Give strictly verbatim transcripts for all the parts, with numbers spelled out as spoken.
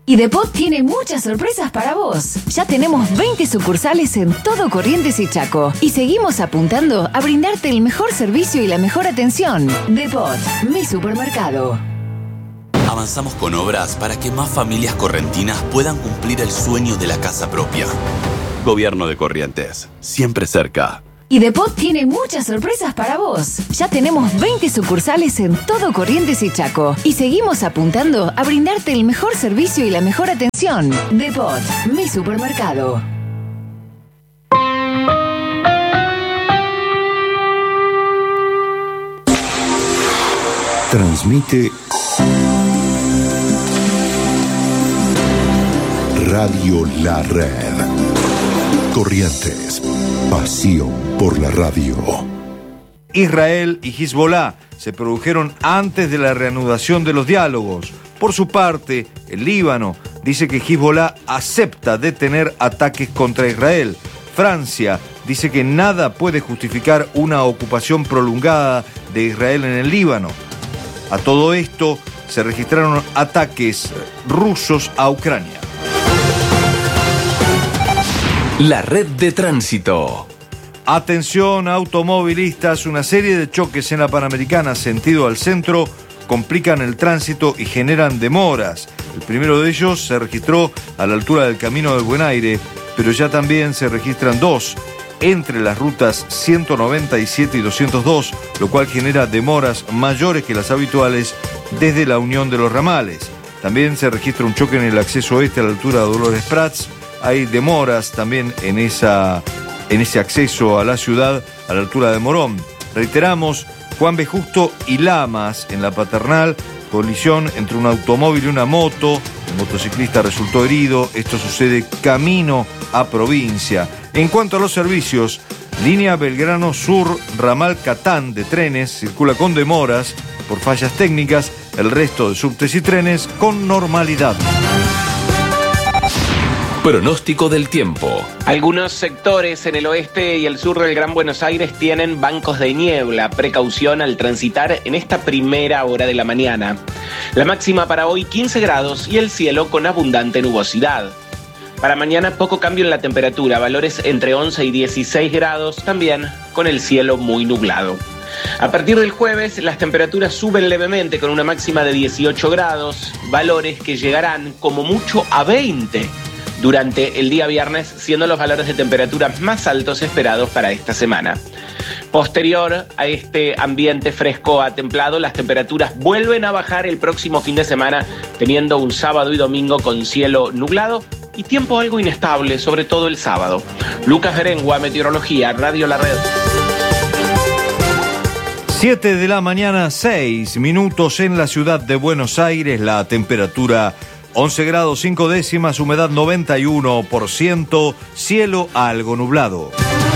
Y Depot tiene muchas sorpresas para vos. Ya tenemos veinte sucursales en todo Corrientes y Chaco. Y seguimos apuntando a brindarte el mejor servicio y la mejor atención. Depot, mi supermercado. Avanzamos con obras para que más familias correntinas puedan cumplir el sueño de la casa propia. Gobierno de Corrientes, siempre cerca. Y Depot tiene muchas sorpresas para vos. Ya tenemos veinte sucursales en todo Corrientes y Chaco. Y seguimos apuntando a brindarte el mejor servicio y la mejor atención. Depot, mi supermercado. Transmite Radio La Red. Corrientes, pasión por la radio. Israel y Hezbollah se produjeron antes de la reanudación de los diálogos. Por su parte, el Líbano dice que Hezbollah acepta detener ataques contra Israel. Francia dice que nada puede justificar una ocupación prolongada de Israel en el Líbano. A todo esto se registraron ataques rusos a Ucrania. La red de tránsito. Atención automovilistas, una serie de choques en la Panamericana sentido al centro complican el tránsito y generan demoras. El primero de ellos se registró a la altura del Camino del Buen Aire, pero ya también se registran dos entre las rutas ciento noventa y siete y doscientos dos, lo cual genera demoras mayores que las habituales desde la unión de los ramales. También se registra un choque en el acceso oeste a la altura de Dolores Prats. Hay demoras también en, esa, en ese acceso a la ciudad a la altura de Morón. Reiteramos, Juan B. Justo y Lamas en la Paternal, colisión entre un automóvil y una moto. El motociclista resultó herido. Esto sucede camino a provincia. En cuanto a los servicios, línea Belgrano Sur, ramal Catán de trenes, circula con demoras por fallas técnicas. El resto de subtes y trenes con normalidad. Pronóstico del tiempo. Algunos sectores en el oeste y el sur del Gran Buenos Aires tienen bancos de niebla. Precaución al transitar en esta primera hora de la mañana. La máxima para hoy quince grados y el cielo con abundante nubosidad. Para mañana poco cambio en la temperatura, valores entre once y dieciséis grados, también con el cielo muy nublado. A partir del jueves las temperaturas suben levemente con una máxima de dieciocho grados, valores que llegarán como mucho a veinte durante el día viernes, siendo los valores de temperatura más altos esperados para esta semana. Posterior a este ambiente fresco a templado, las temperaturas vuelven a bajar el próximo fin de semana, teniendo un sábado y domingo con cielo nublado y tiempo algo inestable, sobre todo el sábado. Lucas Berengua, Meteorología, Radio La Red. siete de la mañana, seis minutos en la ciudad de Buenos Aires, la temperatura once grados cinco décimas, humedad noventa y uno por ciento, cielo algo nublado.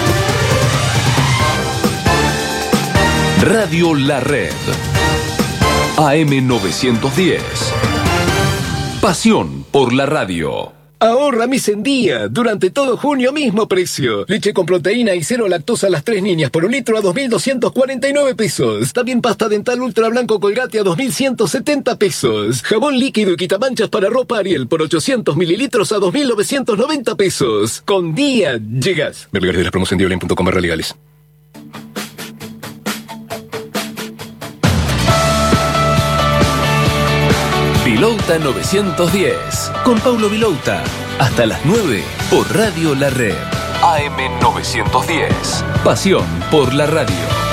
Radio La Red. A M novecientos diez. Pasión por la radio. Ahorra mis en día. Durante todo junio, mismo precio. Leche con proteína y cero lactosa a las tres niñas por un litro a dos mil doscientos cuarenta y nueve pesos. También pasta dental ultra blanco Colgate a dos mil ciento setenta pesos. Jabón líquido y quitamanchas para ropa Ariel por ochocientos mililitros a dos mil novecientos noventa pesos. Con día llegas. Ver lugares de la promoción de Diolén punto com barra legales. Vilouta novecientos diez, con Paulo Vilouta, hasta las nueve por Radio La Red. A M novecientos diez, pasión por la radio.